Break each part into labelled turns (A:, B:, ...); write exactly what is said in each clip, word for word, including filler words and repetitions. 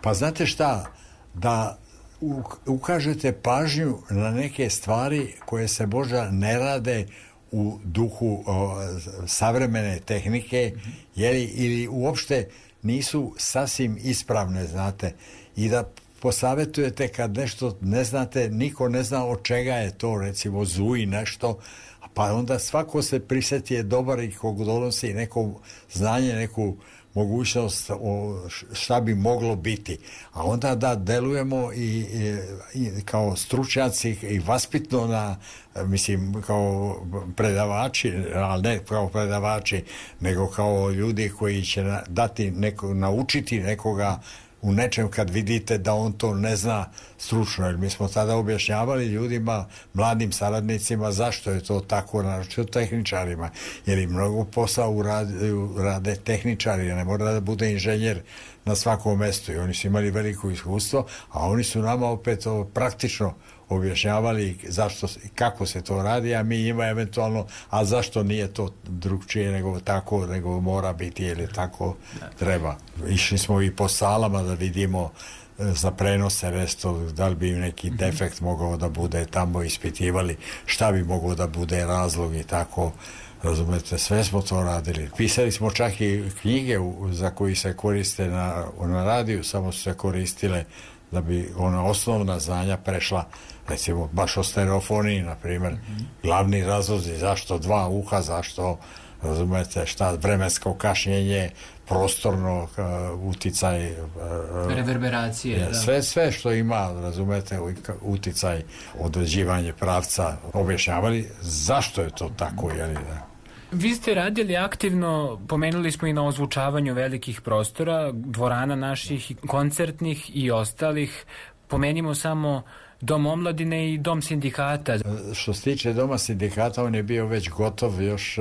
A: Pa znate šta, da ukažete pažnju na neke stvari koje se možda ne rade u duhu o, savremene tehnike, jeli, ili uopšte nisu sasvim ispravne, znate, i da posavetujete kad nešto ne znate, niko ne zna od čega je to, recimo zuji nešto, pa onda svako se prisjeti je dobar i kog donosi neko znanje, neku mogućnost o šta bi moglo biti, a onda da delujemo i, i, i kao stručnjaci i vaspitno na, mislim, kao predavači, ali ne kao predavači, nego kao ljudi koji će dati neko, naučiti nekoga u nečem kad vidite da on to ne zna stručno, jer mi smo tada objašnjavali ljudima, mladim saradnicima zašto je to tako, naročito tehničarima, jer i mnogo posla urade, rade tehničari, ne mora da bude inženjer na svakom mestu, i oni su imali veliko iskustvo, a oni su nama opet ovo praktično objašnjavali zašto i kako se to radi, a mi ima eventualno, a zašto nije to drugčije nego tako, nego mora biti ili tako treba. Išli smo i po salama da vidimo za prenose resto, da li bi neki defekt mogao da bude tamo, ispitivali šta bi mogao da bude razlog i tako, razumete, sve smo to radili. Pisali smo čak i knjige za koji se koriste na, na radiju, samo su se koristile da bi ona osnovna znanja prešla, recimo baš o stereofoniji, na primjer, mm-hmm. glavni razlozi zašto dva uha, zašto, razumete, šta, vremensko kašnjenje, prostorno uh, uticaj, uh,
B: reverberacije,
A: je,
B: da.
A: sve, sve što ima, razumete, uticaj, određivanje pravca, objašnjavali zašto je to tako, jeli, da.
B: Vi ste radili aktivno, pomenuli smo i na ozvučavanju velikih prostora, dvorana naših, koncertnih i ostalih. Pomenimo samo Dom omladine i Dom sindikata.
A: Što se tiče Doma sindikata, on je bio već gotov još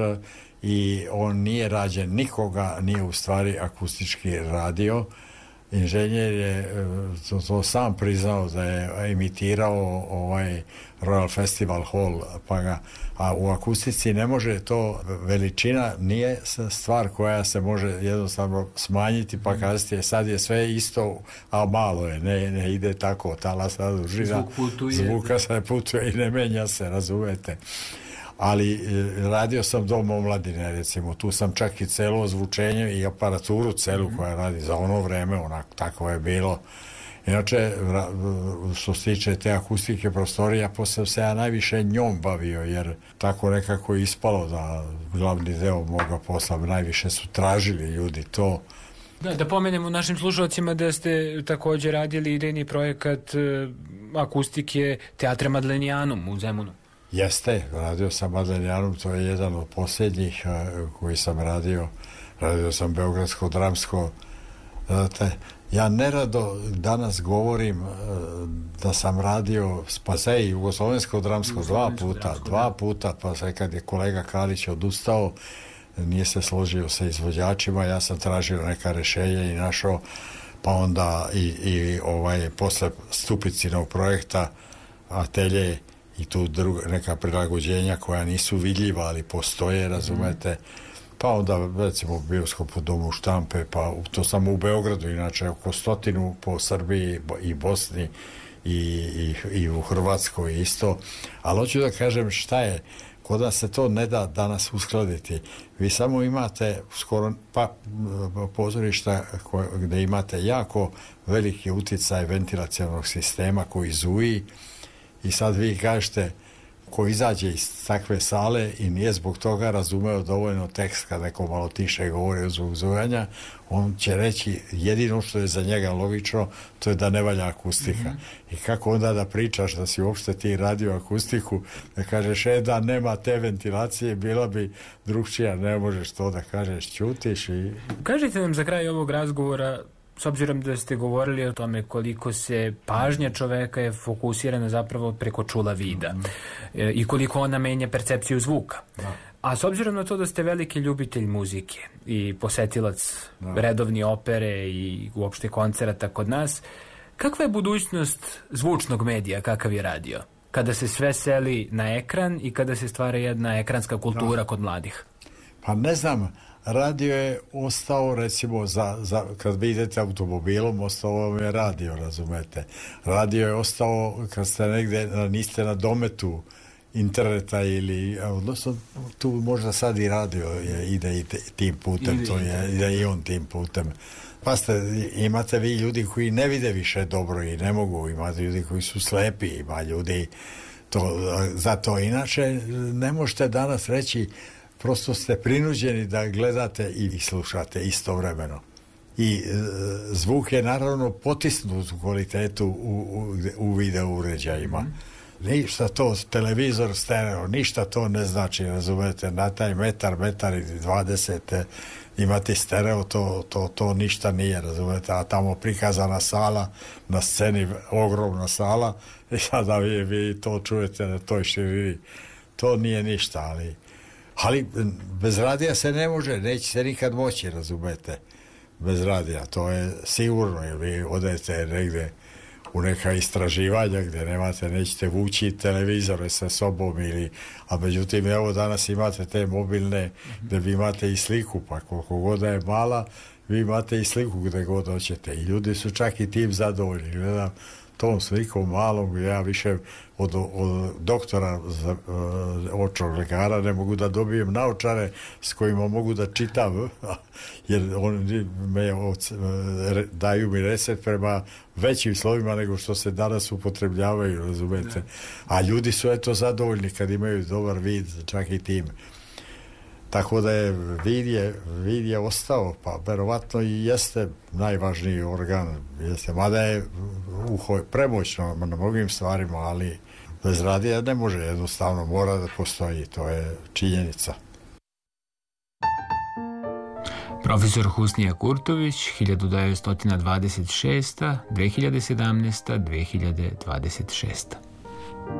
A: i on nije rađen, nikoga nije u stvari akustički radio. Inženjer je to, to sam priznao da je emitirao ovaj Royal Festival Hall, pa ga, a u akustici ne može to, veličina nije stvar koja se može jednostavno smanjiti pa kazati sad je sve isto, a malo je, ne, ne ide tako, talasa dužina,
B: zvuk putuje,
A: zvuka se putuje i ne menja se, razumete. Ali radio sam Dom omladine, recimo, tu sam čak i celo ozvučenje i aparaturu celu mm-hmm. koja radi za ono vreme, onako, tako je bilo. Inače, što se tiče te akustike prostorija, posle se ja najviše njom bavio, jer tako nekako je ispalo da glavni deo moga posla, najviše su tražili ljudi to.
B: Da, da pomenemo našim slušalcima da ste također radili idejni projekat akustike Teatra Madlenianum u Zemunu.
A: Jeste, radio sam Madlenianum, to je jedan od posljednjih koji sam radio. Radio sam Beogradsko dramsko. Znate, ja nerado danas govorim da sam radio Spasej, Jugoslovensko dramsko dva puta, dramsko, dva da. puta, pa sve kad je kolega Kalić odustao, nije se složio sa izvođačima, ja sam tražio neka rešenja i našao, pa onda i, i ovaj, posle Stupicinog projekta Atelje i tu druga, neka prilagođenja koja nisu vidljiva, ali postoje, razumete, pa onda recimo u bioskopu Domu štampe, pa to samo u Beogradu, inače oko stotinu po Srbiji i Bosni i, i, i u Hrvatskoj isto, ali hoću da kažem šta je, kod nas se to ne da danas uskladiti, vi samo imate skoro pa pozorišta koje, gde imate jako veliki uticaj ventilacionog sistema koji zuji i sad vi kažete ko izađe iz takve sale i nije zbog toga razumeo dovoljno tekst kad neko malo tiše govori zbog zujanja, on će reći jedino što je za njega logično, to je da ne valja akustika. Mm-hmm. I kako onda da pričaš da si uopšte ti radio akustiku, da kažeš e da nema te ventilacije, bila bi drugčija, ne možeš to da kažeš, ćutiš i...
B: Kažite nam za kraj ovog razgovora, s obzirom da ste govorili o tome koliko se pažnja čoveka je fokusirana zapravo preko čula vida mm. e, i koliko ona menja percepciju zvuka. Da. A s obzirom na to da ste veliki ljubitelj muzike i posetilac da. redovni opere i uopšte koncerata kod nas, kakva je budućnost zvučnog medija, kakav je radio? Kada se sve seli na ekran i kada se stvara jedna ekranska kultura da. kod mladih?
A: Pa ne znam, radio je ostao, recimo, za, za, kad vi idete automobilom, ostao vam je radio, razumete. Radio je ostao kad ste negde, niste na dometu interneta ili, odnosno, tu možda sad i radio je, ide i tim putem, to je, ide i on tim putem. Pa ste, imate vi ljudi koji ne vide više dobro i ne mogu, imate ljudi koji su slepi, ima ljudi to, zato inače ne možete danas reći, prosto ste prinuđeni da gledate i slušate istovremeno. I e, zvuk je naravno potisnut u kvalitetu u, u, u video uređajima. Ništa to, televizor stereo, ništa to ne znači, razumete, na taj metar, metar i dvadeset imati stereo, to, to, to ništa nije, razumete, a tamo prikazana sala, na sceni ogromna sala, i sada vi, vi to čujete na toj širini, to nije ništa, ali, ali bez radija se ne može, neće se nikad moći, razumete, bez radija, to je sigurno, jer vi odete negde u neka istraživanja gdje nemate, nećete vući televizore sa sobom ili, a međutim evo danas imate te mobilne gdje vi imate i sliku, pa koliko god da je mala, vi imate i sliku gdje god hoćete i ljudi su čak i tim zadovoljni. Gledam tom slikom malom, ja više od, od doktora za, uh, očnog lekara ne mogu da dobijem naočare s kojima mogu da čitam, jer oni me od, daju mi recept prema većim slovima nego što se danas upotrebljavaju, razumete. A ljudi su eto zadovoljni kad imaju dobar vid, čak i tim. Tako da je vid je, vid je ostao, pa verovatno i jeste najvažniji organ, jeste, mada je uho premoćno na mnogim stvarima, ali bez radija ne može, jednostavno mora da postoji, to je činjenica.
B: Profesor Husnija Kurtović, hiljadu devetsto dvadeset šesta. do dve hiljade sedamnaeste. do dve hiljade dvadeset šeste.